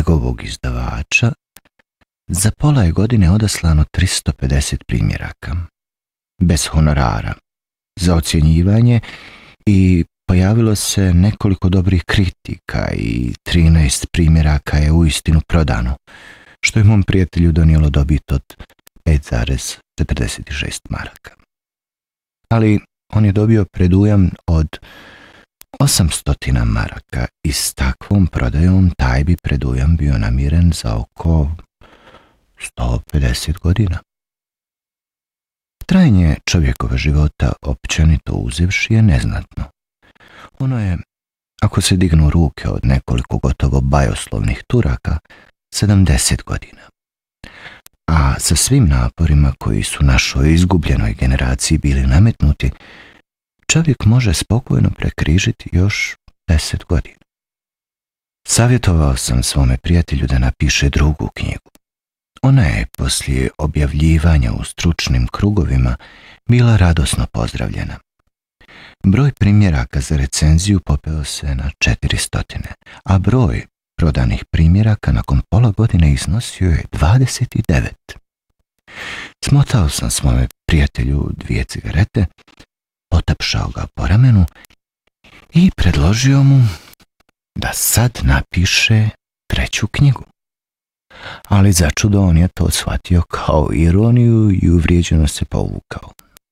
njegovog izdavača, za pola je godine odaslano 350 primjeraka, bez honorara, za ocjenjivanje i pojavilo se nekoliko dobrih kritika i 13 primjeraka je uistinu prodano, što je mom prijatelju donijelo dobit od 5,46 maraka. Ali on je dobio predujam od 800 maraka i s takvom prodajom taj bi predujam bio namiren za oko 150 godina. Trajanje čovjekova života općenito uzevši je neznatno. Ono je, ako se dignu ruke od nekoliko gotovo bajoslovnih Turaka, 70 godina. A sa svim naporima koji su našoj izgubljenoj generaciji bili nametnuti, čovjek može spokojno prekrižiti još 10 godina. Savjetovao sam svome prijatelju da napiše drugu knjigu. Ona je poslije objavljivanja u stručnim krugovima bila radosno pozdravljena. Broj primjeraka za recenziju popeo se na 400, a broj prodanih primjeraka nakon pola godine iznosio je 29. Smotao sam svome prijatelju 2 cigarete, potapšao ga po ramenu i predložio mu da sad napiše 3. knjigu. Ali začudo on je to shvatio kao ironiju i uvrijeđeno se povukao.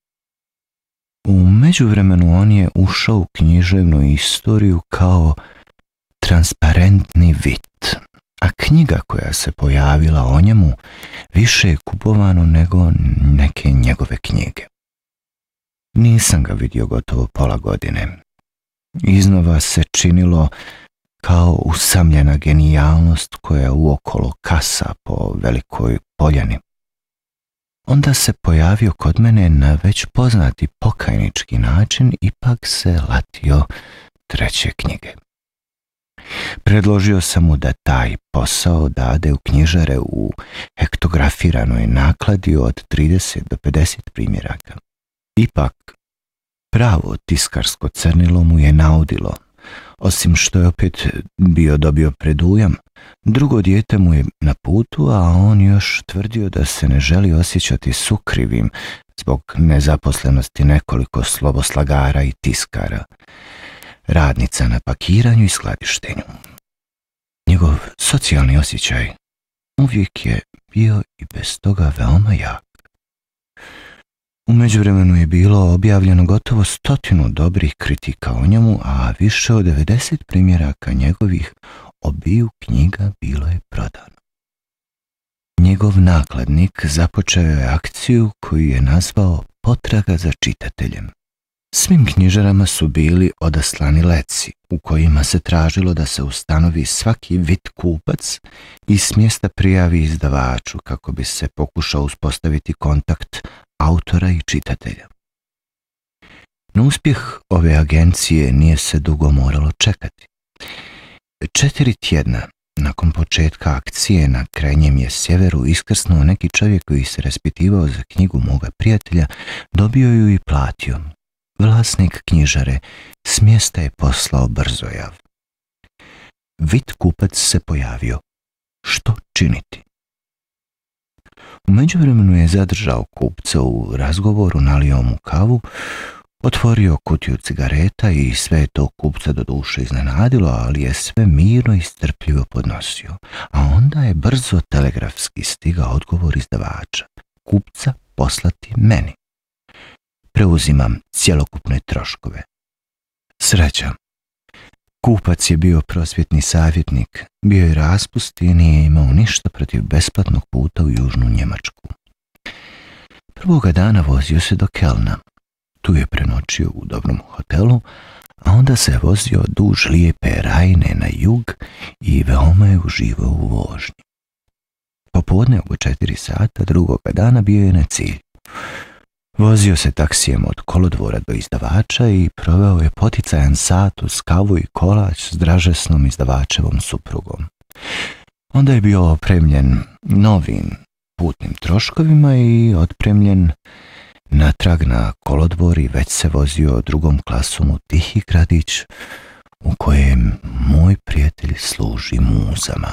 U međuvremenu on je ušao u književnu istoriju kao transparentni vit, a knjiga koja se pojavila o njemu više je kupovano nego neke njegove knjige. Nisam ga vidio gotovo pola godine. Iznova se činilo kao usamljena genijalnost koja uokolo kasa po velikoj poljani. Onda se pojavio kod mene na već poznati pokajnički način, ipak se latio 3. knjige. Predložio sam mu da taj posao dade u knjižare u hektografiranoj nakladi od 30 do 50 primjeraka. Ipak, pravo tiskarsko crnilo mu je naudilo. Osim što je opet dobio predujam, drugo dijete mu je na putu, a on još tvrdio da se ne želi osjećati sukrivim zbog nezaposlenosti nekoliko sloboslagara i tiskara, radnica na pakiranju i skladištenju. Njegov socijalni osjećaj uvijek je bio i bez toga veoma jak. U međuvremenu je bilo objavljeno gotovo 100 dobrih kritika o njemu, a više od 90 primjeraka njegovih obiju knjiga bilo je prodano. Njegov nakladnik započeo je akciju koju je nazvao Potraga za čitateljem. Svim knjižarama su bili odaslani leci u kojima se tražilo da se ustanovi svaki vit kupac i s mjesta prijavi izdavaču kako bi se pokušao uspostaviti kontakt autora i čitatelja. Na uspjeh ove agencije nije se dugo moralo čekati. 4 tjedna nakon početka akcije na krajnjem je sjeveru iskrsnuo neki čovjek koji se raspitivao za knjigu moga prijatelja, dobio ju i platio. Vlasnik knjižare s mjesta je poslao brzojav. Vit kupac se pojavio. Što činiti? U međuvremenu je zadržao kupca u razgovoru, nalio mu kavu, otvorio kutiju cigareta i sve je to kupca do duše iznenadilo, ali je sve mirno i strpljivo podnosio. A onda je brzo telegrafski stigao odgovor izdavača. Kupca poslati meni. Preuzimam cjelokupne troškove. Sreća. Kupac je bio prosvjetni savjetnik, bio je raspust i nije imao ništa protiv besplatnog puta u južnu Njemačku. Prvoga dana vozio se do Kelna. Tu je prenoćio u dobrom hotelu, a onda se vozio duž lijepe Rajne na jug i veoma je uživao u vožnji. Popodne oko 4 sata drugoga dana bio je na cilju. Vozio se taksijem od kolodvora do izdavača i proveo je poticajan sat uz kavu i kolač s dražesnom izdavačevom suprugom. Onda je bio opremljen novim putnim troškovima i otpremljen natrag na kolodvor i već se vozio drugom klasom u tihi gradić u kojem moj prijatelj služi muzama.